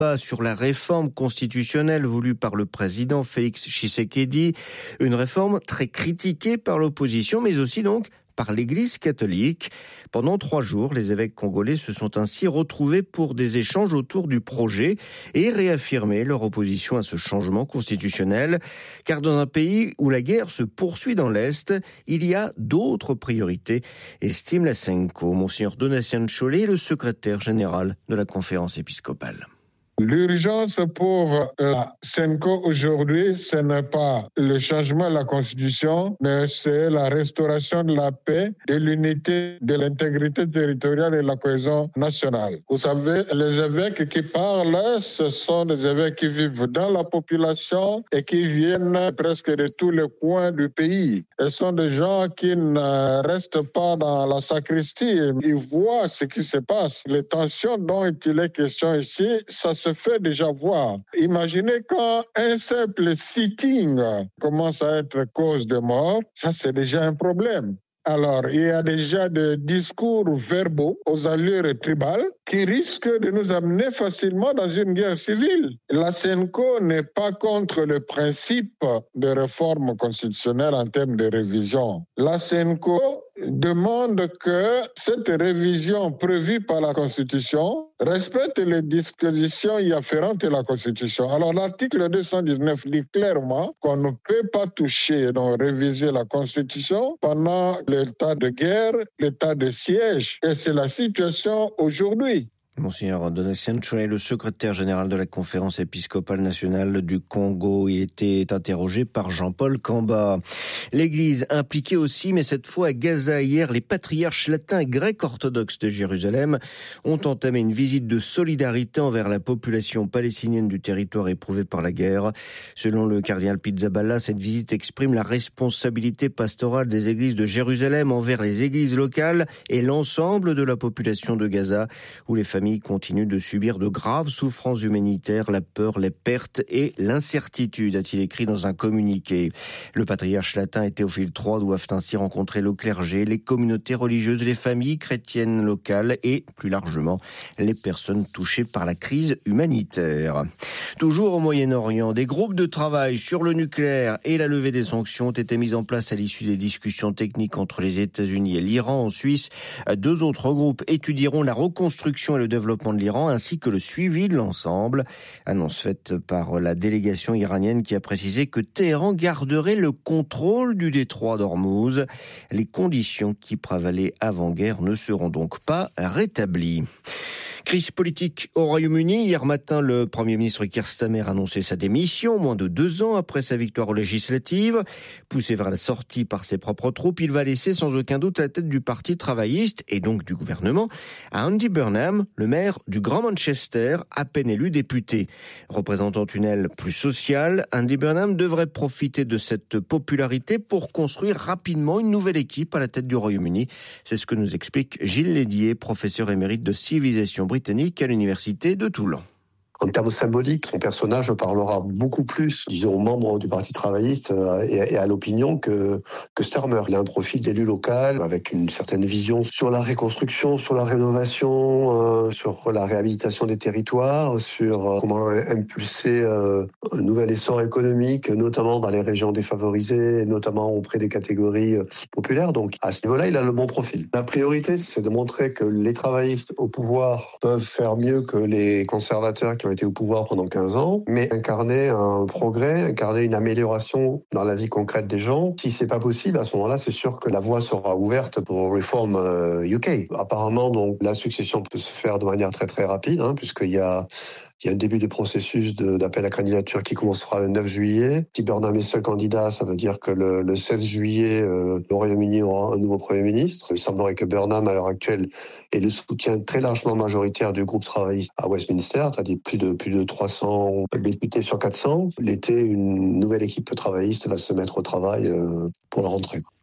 sur la réforme constitutionnelle voulue par le président Félix Tshisekedi. Une réforme très critiquée par l'opposition, mais aussi donc par l'Église catholique. Pendant 3 jours, les évêques congolais se sont ainsi retrouvés pour des échanges autour du projet et réaffirmer leur opposition à ce changement constitutionnel. Car dans un pays où la guerre se poursuit dans l'Est, il y a d'autres priorités, estime la Senko. Monseigneur Donatien Cholet, le secrétaire général de la conférence épiscopale. L'urgence pour la Senko aujourd'hui, ce n'est pas le changement de la Constitution, mais c'est la restauration de la paix, de l'unité, de l'intégrité territoriale et de la cohésion nationale. Vous savez, les évêques qui parlent, ce sont des évêques qui vivent dans la population et qui viennent presque de tous les coins du pays. Ce sont des gens qui ne restent pas dans la sacristie. Ils voient ce qui se passe. Les tensions dont il est question ici, ça se fait déjà voir. Imaginez quand un simple sitting commence à être cause de mort, ça c'est déjà un problème. Alors, il y a déjà des discours verbaux aux allures tribales qui risquent de nous amener facilement dans une guerre civile. La Senko n'est pas contre le principe de réforme constitutionnelle en termes de révision. La Senko demande que cette révision prévue par la Constitution respecte les dispositions y afférentes de la Constitution. Alors l'article 219 dit clairement qu'on ne peut pas toucher, donc réviser la Constitution pendant l'état de guerre, l'état de siège. Et c'est la situation aujourd'hui. Monseigneur Donatien Cholet, le secrétaire général de la conférence épiscopale nationale du Congo. Il était interrogé par Jean-Paul Kamba. L'église impliquée aussi, mais cette fois à Gaza. Hier, les patriarches latins et grecs orthodoxes de Jérusalem ont entamé une visite de solidarité envers la population palestinienne du territoire éprouvé par la guerre. Selon le cardinal Pizzaballa, cette visite exprime la responsabilité pastorale des églises de Jérusalem envers les églises locales et l'ensemble de la population de Gaza, où les familles continuent de subir de graves souffrances humanitaires, la peur, les pertes et l'incertitude, a-t-il écrit dans un communiqué. Le patriarche latin et Théophile III doivent ainsi rencontrer le clergé, les communautés religieuses, les familles chrétiennes locales et, plus largement, les personnes touchées par la crise humanitaire. Toujours au Moyen-Orient, des groupes de travail sur le nucléaire et la levée des sanctions ont été mis en place à l'issue des discussions techniques entre les États-Unis et l'Iran. En Suisse, 2 autres groupes étudieront la reconstruction et le développement de l'Iran ainsi que le suivi de l'ensemble. Annonce faite par la délégation iranienne qui a précisé que Téhéran garderait le contrôle du détroit d'Ormuz. Les conditions qui prévalaient avant-guerre ne seront donc pas rétablies. Crise politique au Royaume-Uni. Hier matin, le Premier ministre Keir Starmer a annoncé sa démission, moins de 2 ans après sa victoire aux législatives. Poussé vers la sortie par ses propres troupes, il va laisser sans aucun doute la tête du Parti travailliste et donc du gouvernement à Andy Burnham, le maire du Grand Manchester, à peine élu député. Représentant une aile plus sociale, Andy Burnham devrait profiter de cette popularité pour construire rapidement une nouvelle équipe à la tête du Royaume-Uni. C'est ce que nous explique Gilles Lédier, professeur émérite de civilisation britannique à l'université de Toulon. En termes symboliques, son personnage parlera beaucoup plus, disons, aux membres du Parti travailliste et à l'opinion que Starmer. Il a un profil d'élu local avec une certaine vision sur la reconstruction, sur la rénovation, sur la réhabilitation des territoires, sur comment impulser un nouvel essor économique, notamment dans les régions défavorisées, notamment auprès des catégories populaires. Donc, à ce niveau-là, il a le bon profil. La priorité, c'est de montrer que les travaillistes au pouvoir peuvent faire mieux que les conservateurs qui ont été au pouvoir pendant 15 ans, mais incarner un progrès, incarner une amélioration dans la vie concrète des gens. Si c'est pas possible, à ce moment-là, c'est sûr que la voie sera ouverte pour Reform UK. Apparemment, donc, la succession peut se faire de manière très très rapide, puisqu'il y a un début de processus d'appel à candidature qui commencera le 9 juillet. Si Burnham est seul candidat, ça veut dire que le 16 juillet, le Royaume-Uni aura un nouveau Premier ministre. Il semblerait que Burnham, à l'heure actuelle, ait le soutien très largement majoritaire du groupe travailliste à Westminster, c'est-à-dire plus de 300 députés sur 400. L'été, une nouvelle équipe travailliste va se mettre au travail pour la rentrée.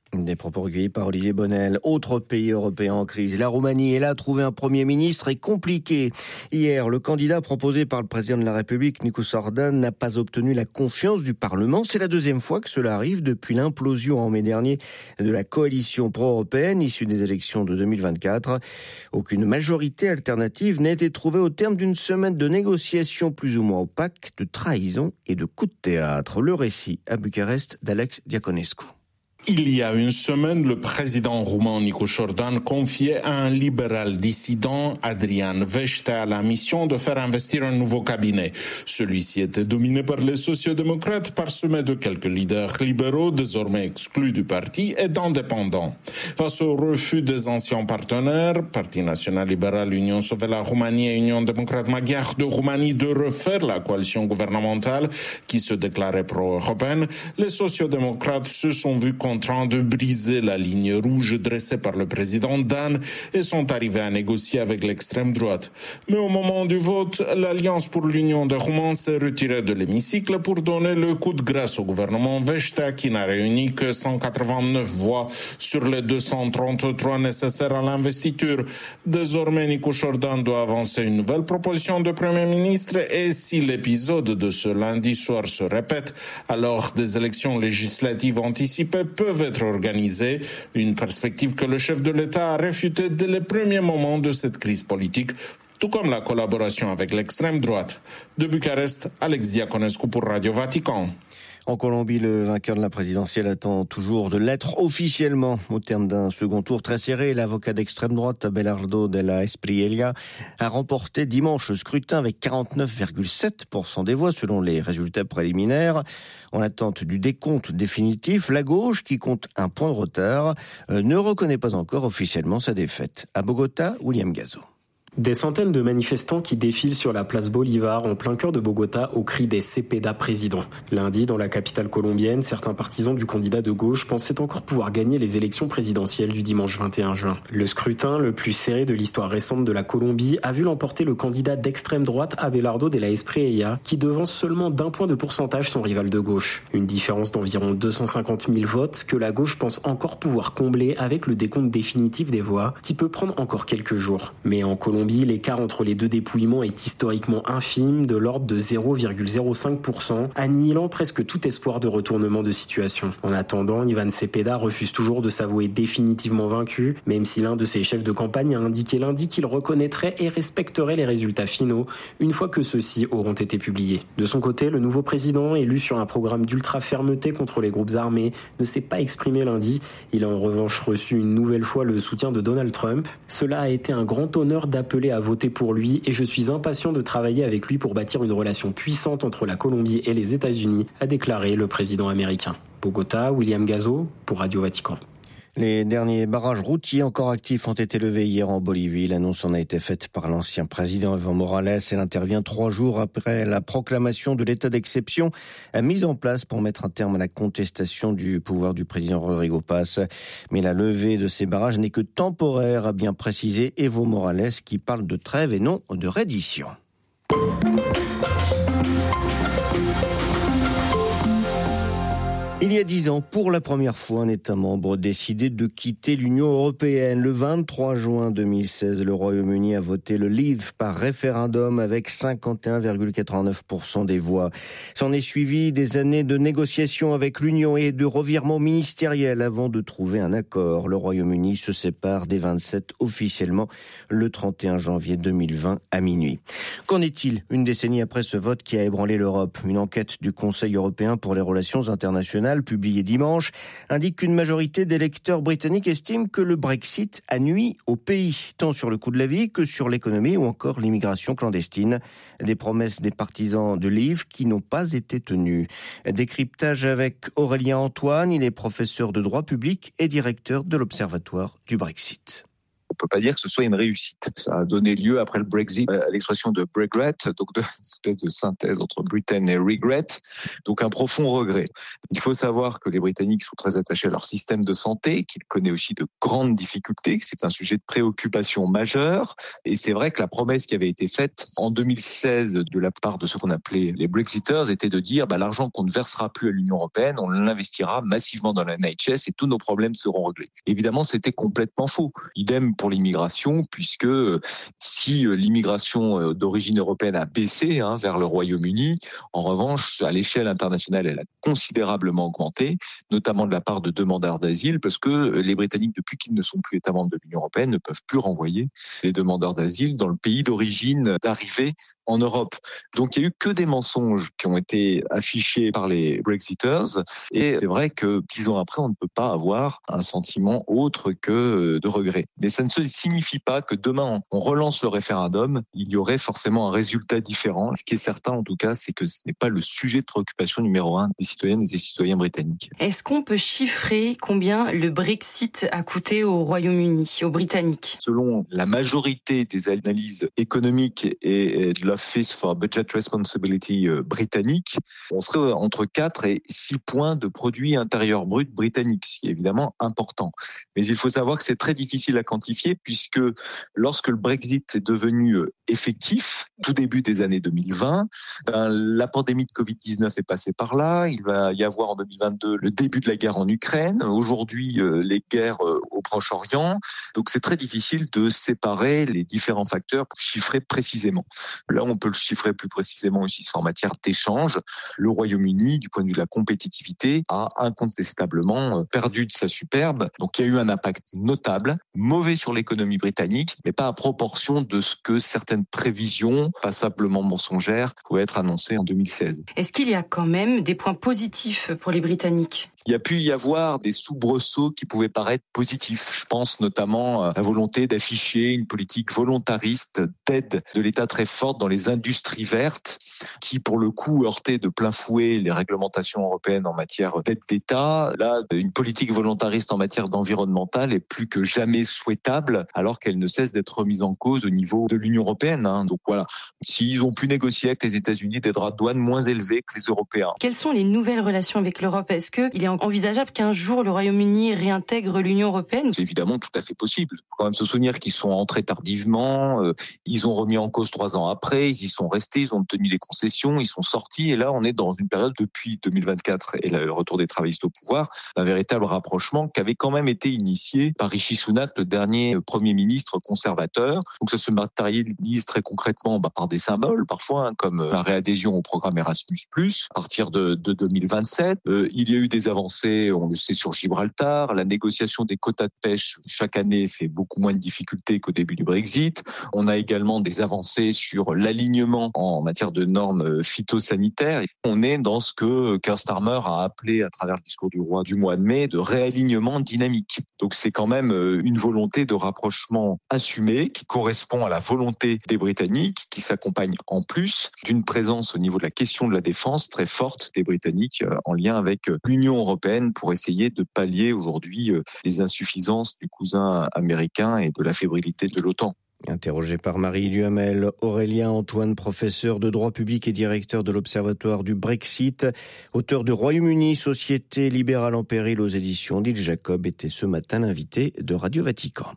Des propos recueillis par Olivier Bonnel. Autre pays européen en crise, la Roumanie. Et là, trouver un Premier ministre est compliqué. Hier, le candidat proposé par le président de la République, Nikos Orban, n'a pas obtenu la confiance du Parlement. C'est la deuxième fois que cela arrive depuis l'implosion en mai dernier de la coalition pro-européenne issue des élections de 2024. Aucune majorité alternative n'a été trouvée au terme d'une semaine de négociations plus ou moins opaques, de trahison et de coups de théâtre. Le récit à Bucarest d'Alex Diaconescu. Il y a une semaine, le président roumain Nikos Orban confiait à un libéral dissident, Adrian Veștea, la mission de faire investir un nouveau cabinet. Celui-ci était dominé par les sociodémocrates, parsemé de quelques leaders libéraux, désormais exclus du parti et d'indépendants. Face au refus des anciens partenaires, Parti national libéral, Union sauver la Roumanie et Union démocrate maghiare de Roumanie, de refaire la coalition gouvernementale qui se déclarait pro-européenne, les sociodémocrates se sont vus contraints de briser la ligne rouge dressée par le président Dan et sont arrivés à négocier avec l'extrême droite. Mais au moment du vote, l'Alliance pour l'Union des Roumains s'est retirée de l'hémicycle pour donner le coup de grâce au gouvernement Veștea qui n'a réuni que 189 voix sur les 233 nécessaires à l'investiture. Désormais, Nikos Orban doit avancer une nouvelle proposition de Premier ministre et si l'épisode de ce lundi soir se répète, alors des élections législatives anticipées peuvent être organisées, une perspective que le chef de l'État a réfutée dès les premiers moments de cette crise politique, tout comme la collaboration avec l'extrême droite. De Bucarest, Alex Diaconescu pour Radio Vatican. En Colombie, le vainqueur de la présidentielle attend toujours de l'être officiellement. Au terme d'un second tour très serré, l'avocat d'extrême droite Abelardo de la Espriella a remporté dimanche le scrutin avec 49,7% des voix selon les résultats préliminaires. En attente du décompte définitif, la gauche, qui compte un point de retard, ne reconnaît pas encore officiellement sa défaite. À Bogota, William Gazo. Des centaines de manifestants qui défilent sur la place Bolivar en plein cœur de Bogota au cri des Cepeda président. Lundi, dans la capitale colombienne, certains partisans du candidat de gauche pensaient encore pouvoir gagner les élections présidentielles du dimanche 21 juin. Le scrutin, le plus serré de l'histoire récente de la Colombie, a vu l'emporter le candidat d'extrême droite Abelardo de la Espriella, qui devance seulement d'1 point de pourcentage son rival de gauche. Une différence d'environ 250 000 votes que la gauche pense encore pouvoir combler avec le décompte définitif des voix, qui peut prendre encore quelques jours. Mais en Colombie, l'écart entre les deux dépouillements est historiquement infime, de l'ordre de 0,05%, annihilant presque tout espoir de retournement de situation. En attendant, Iván Cepeda refuse toujours de s'avouer définitivement vaincu, même si l'un de ses chefs de campagne a indiqué lundi qu'il reconnaîtrait et respecterait les résultats finaux une fois que ceux-ci auront été publiés. De son côté, le nouveau président, élu sur un programme d'ultra-fermeté contre les groupes armés, ne s'est pas exprimé lundi. Il a en revanche reçu une nouvelle fois le soutien de Donald Trump. Cela a été un grand honneur d'appeler à voter pour lui et je suis impatient de travailler avec lui pour bâtir une relation puissante entre la Colombie et les États-Unis, a déclaré le président américain. Bogota, William Gazo pour Radio Vatican. Les derniers barrages routiers encore actifs ont été levés hier en Bolivie. L'annonce en a été faite par l'ancien président Evo Morales. Elle intervient 3 jours après la proclamation de l'état d'exception mise en place pour mettre un terme à la contestation du pouvoir du président Rodrigo Paz. Mais la levée de ces barrages n'est que temporaire, a bien précisé Evo Morales, qui parle de trêve et non de reddition. Il y a 10 ans, pour la première fois, un État membre décidait de quitter l'Union européenne. Le 23 juin 2016, le Royaume-Uni a voté le Leave par référendum avec 51,89% des voix. S'en est suivi des années de négociations avec l'Union et de revirements ministériels avant de trouver un accord. Le Royaume-Uni se sépare des 27 officiellement le 31 janvier 2020 à minuit. Qu'en est-il une décennie après ce vote qui a ébranlé l'Europe? Une enquête du Conseil européen pour les relations internationales publié dimanche, indique qu'une majorité d'électeurs britanniques estiment que le Brexit a nui au pays, tant sur le coût de la vie que sur l'économie ou encore l'immigration clandestine. Des promesses des partisans de Leave qui n'ont pas été tenues. Décryptage avec Aurélien Antoine, il est professeur de droit public et directeur de l'Observatoire du Brexit. peut pas dire que ce soit une réussite. Ça a donné lieu après le Brexit à l'expression de regret, donc une espèce de synthèse entre Britain et regret, donc un profond regret. Il faut savoir que les Britanniques sont très attachés à leur système de santé, qu'il connaît aussi de grandes difficultés, que c'est un sujet de préoccupation majeure. Et c'est vrai que la promesse qui avait été faite en 2016 de la part de ceux qu'on appelait les Brexiters était de dire l'argent qu'on ne versera plus à l'Union européenne, on l'investira massivement dans la NHS et tous nos problèmes seront réglés. Évidemment, c'était complètement faux. Idem pour l'immigration, puisque si l'immigration d'origine européenne a baissé vers le Royaume-Uni, en revanche, à l'échelle internationale, elle a considérablement augmenté, notamment de la part de demandeurs d'asile, parce que les Britanniques, depuis qu'ils ne sont plus États membres de l'Union européenne, ne peuvent plus renvoyer les demandeurs d'asile dans le pays d'origine d'arrivée en Europe. Donc il n'y a eu que des mensonges qui ont été affichés par les Brexiters, et c'est vrai que 10 ans après, on ne peut pas avoir un sentiment autre que de regret. Mais ça ne signifie pas que demain, on relance le référendum, il y aurait forcément un résultat différent. Ce qui est certain, en tout cas, c'est que ce n'est pas le sujet de préoccupation numéro 1 des citoyennes et des citoyens britanniques. Est-ce qu'on peut chiffrer combien le Brexit a coûté au Royaume-Uni, aux Britanniques ? Selon la majorité des analyses économiques et de l'Office for Budget Responsibility britannique, on serait entre 4 et 6 points de produit intérieur brut britannique, ce qui est évidemment important. Mais il faut savoir que c'est très difficile à quantifier puisque lorsque le Brexit est devenu effectif, tout début des années 2020, la pandémie de Covid-19 est passée par là. Il va y avoir en 2022 le début de la guerre en Ukraine. Aujourd'hui, les guerres au Proche-Orient. Donc c'est très difficile de séparer les différents facteurs pour chiffrer précisément. Là, on peut le chiffrer plus précisément aussi en matière d'échange. Le Royaume-Uni, du point de vue de la compétitivité, a incontestablement perdu de sa superbe. Donc il y a eu un impact notable, mauvais sur l'économie britannique, mais pas à proportion de ce que certaines prévisions, passablement mensongères, pouvaient être annoncées en 2016. Est-ce qu'il y a quand même des points positifs pour les Britanniques ? Il y a pu y avoir des soubresauts qui pouvaient paraître positifs. Je pense notamment à la volonté d'afficher une politique volontariste d'aide de l'État très forte dans les industries vertes, qui pour le coup heurtaient de plein fouet les réglementations européennes en matière d'aide d'État. Là, une politique volontariste en matière d'environnemental est plus que jamais souhaitable, alors qu'elle ne cesse d'être remise en cause au niveau de l'Union européenne. Donc voilà, s'ils ont pu négocier avec les États-Unis des droits de douane moins élevés que les Européens. Quelles sont les nouvelles relations avec l'Europe ? Est-ce qu'il est envisageable qu'un jour le Royaume-Uni réintègre l'Union européenne ? C'est évidemment tout à fait possible. Il faut quand même se souvenir qu'ils sont entrés tardivement, ils ont remis en cause 3 ans après, ils y sont restés, ils ont obtenu des concessions, ils sont sortis, et là on est dans une période depuis 2024 et le retour des travaillistes au pouvoir, un véritable rapprochement qui avait quand même été initié par Rishi Sunak, le dernier Premier ministre conservateur. Donc ça se matérialise très concrètement par des symboles parfois, comme la réadhésion au programme Erasmus+, à partir de 2027. Il y a eu des avancées, on le sait, sur Gibraltar. La négociation des quotas de pêche chaque année fait beaucoup moins de difficultés qu'au début du Brexit. On a également des avancées sur l'alignement en matière de normes phytosanitaires. On est dans ce que Keir Starmer a appelé, à travers le discours du roi du mois de mai, de réalignement dynamique. Donc c'est quand même une volonté de rapprochement assumée qui correspond à la volonté des Britanniques, qui s'accompagne en plus d'une présence au niveau de la question de la défense très forte des Britanniques en lien avec l'Union européenne pour essayer de pallier aujourd'hui les insuffisances du cousin américain et de la fébrilité de l'OTAN. Interrogé par Marie Duhamel, Aurélien Antoine, professeur de droit public et directeur de l'Observatoire du Brexit, auteur de Royaume-Uni, société libérale en péril aux éditions d'Il Jacob, était ce matin l'invité de Radio Vatican.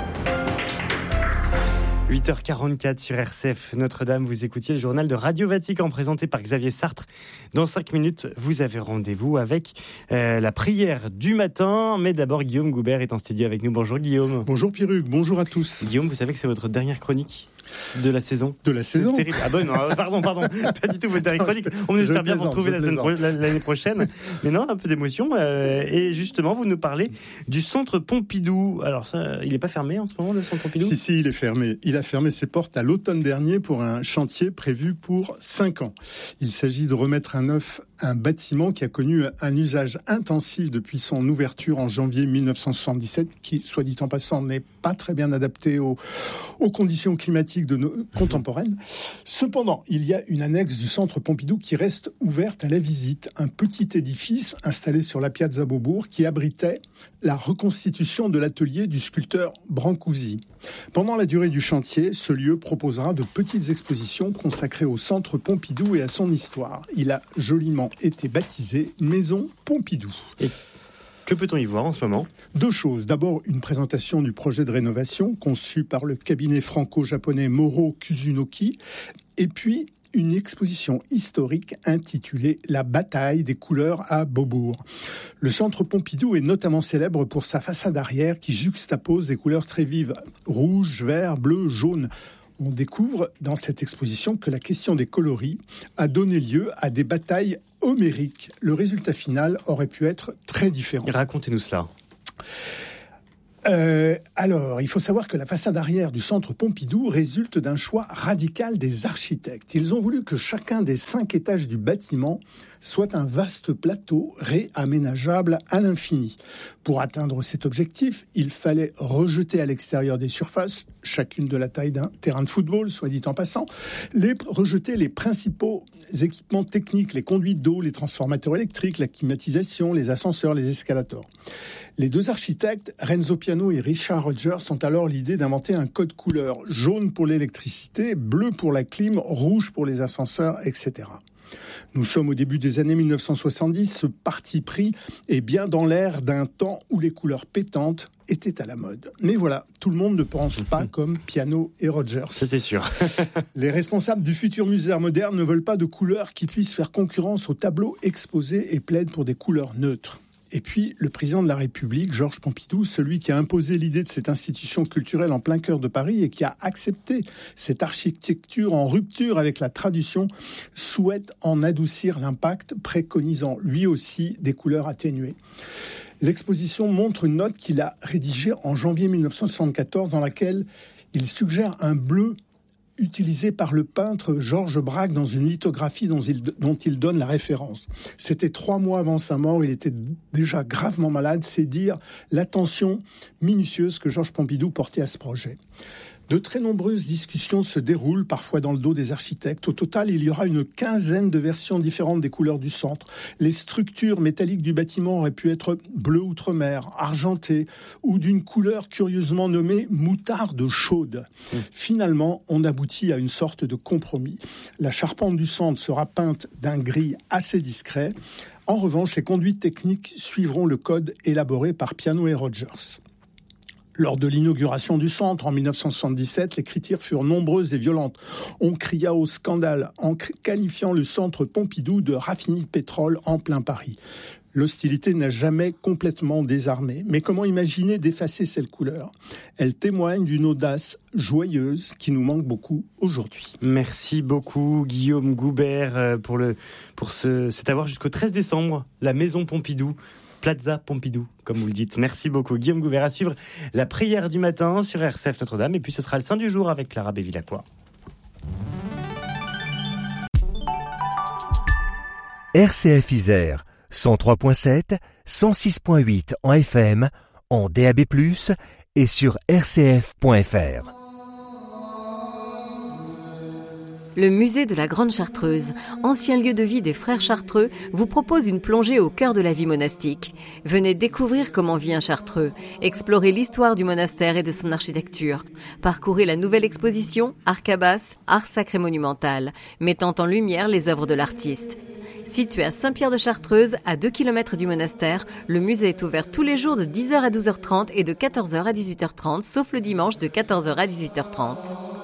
8h44 sur RCF Notre-Dame, vous écoutiez le journal de Radio Vatican présenté par Xavier Sartre. Dans 5 minutes, vous avez rendez-vous avec la prière du matin. Mais d'abord, Guillaume Goubert est en studio avec nous. Bonjour Guillaume. Bonjour Pierruc, bonjour à tous. Guillaume, vous savez que c'est votre dernière chronique de la saison. De la saison. C'est terrible. Ah bon, non, pardon. Pas du tout votre dernière chronique. On espère bien vous retrouver l'année prochaine. Mais non, un peu d'émotion. Et justement, vous nous parlez du Centre Pompidou. Alors ça, il n'est pas fermé en ce moment, le Centre Pompidou ? Si, il est fermé. Il a fermé ses portes à l'automne dernier pour un chantier prévu pour 5 ans. Il s'agit de remettre à neuf un bâtiment qui a connu un usage intensif depuis son ouverture en janvier 1977, qui, soit dit en passant, n'est pas très bien adapté aux conditions climatiques antique contemporaine. Cependant, il y a une annexe du centre Pompidou qui reste ouverte à la visite. Un petit édifice installé sur la Piazza Beaubourg qui abritait la reconstitution de l'atelier du sculpteur Brancusi. Pendant la durée du chantier, ce lieu proposera de petites expositions consacrées au centre Pompidou et à son histoire. Il a joliment été baptisé Maison Pompidou. Et que peut-on y voir en ce moment ? 2 choses. D'abord, une présentation du projet de rénovation conçu par le cabinet franco-japonais Moro Kusunoki. Et puis, une exposition historique intitulée « La bataille des couleurs à Beaubourg ». Le centre Pompidou est notamment célèbre pour sa façade arrière qui juxtapose des couleurs très vives, rouge, vert, bleu, jaune. On découvre dans cette exposition que la question des coloris a donné lieu à des batailles homériques. Le résultat final aurait pu être très différent. Racontez-nous cela. Alors, il faut savoir que la façade arrière du centre Pompidou résulte d'un choix radical des architectes. Ils ont voulu que chacun des 5 étages du bâtiment soit un vaste plateau réaménageable à l'infini. Pour atteindre cet objectif, il fallait rejeter à l'extérieur des surfaces, chacune de la taille d'un terrain de football, soit dit en passant, rejeter les principaux équipements techniques, les conduites d'eau, les transformateurs électriques, la climatisation, les ascenseurs, les escalators. Les 2 architectes, Renzo Piano et Richard Rogers, ont alors l'idée d'inventer un code couleur, jaune pour l'électricité, bleu pour la clim, rouge pour les ascenseurs, etc. Nous sommes au début des années 1970, ce parti pris est bien dans l'air d'un temps où les couleurs pétantes étaient à la mode. Mais voilà, tout le monde ne pense pas comme Piano et Rogers. Ça, c'est sûr. Les responsables du futur musée d'art moderne ne veulent pas de couleurs qui puissent faire concurrence aux tableaux exposés et plaident pour des couleurs neutres. Et puis, le président de la République, Georges Pompidou, celui qui a imposé l'idée de cette institution culturelle en plein cœur de Paris et qui a accepté cette architecture en rupture avec la tradition, souhaite en adoucir l'impact, préconisant lui aussi des couleurs atténuées. L'exposition montre une note qu'il a rédigée en janvier 1974 dans laquelle il suggère un bleu utilisé par le peintre Georges Braque dans une lithographie dont il donne la référence. C'était 3 mois avant sa mort, il était déjà gravement malade, c'est dire l'attention minutieuse que Georges Pompidou portait à ce projet. De très nombreuses discussions se déroulent, parfois dans le dos des architectes. Au total, il y aura une 15aine de versions différentes des couleurs du centre. Les structures métalliques du bâtiment auraient pu être bleu outre-mer, argenté, ou d'une couleur curieusement nommée moutarde chaude. Finalement, on aboutit à une sorte de compromis. La charpente du centre sera peinte d'un gris assez discret. En revanche, les conduites techniques suivront le code élaboré par Piano et Rogers. Lors de l'inauguration du centre en 1977, les critiques furent nombreuses et violentes. On cria au scandale en qualifiant le centre Pompidou de raffinerie de pétrole en plein Paris. L'hostilité n'a jamais complètement désarmé. Mais comment imaginer d'effacer cette couleur ? Elle témoigne d'une audace joyeuse qui nous manque beaucoup aujourd'hui. Merci beaucoup Guillaume Goubert pour cet avoir jusqu'au 13 décembre, la Maison Pompidou. Plaza Pompidou, comme vous le dites. Merci beaucoup, Guillaume Gouvert. À suivre la prière du matin sur RCF Notre-Dame. Et puis ce sera le Saint du jour avec Clara Bévilacqua. RCF Isère, 103.7, 106.8 en FM, en DAB+, et sur rcf.fr. Le musée de la Grande Chartreuse, ancien lieu de vie des frères Chartreux, vous propose une plongée au cœur de la vie monastique. Venez découvrir comment vit un Chartreux, explorer l'histoire du monastère et de son architecture. Parcourez la nouvelle exposition Arcabas, art sacré monumental, mettant en lumière les œuvres de l'artiste. Situé à Saint-Pierre-de-Chartreuse, à 2 km du monastère, le musée est ouvert tous les jours de 10h à 12h30 et de 14h à 18h30, sauf le dimanche de 14h à 18h30.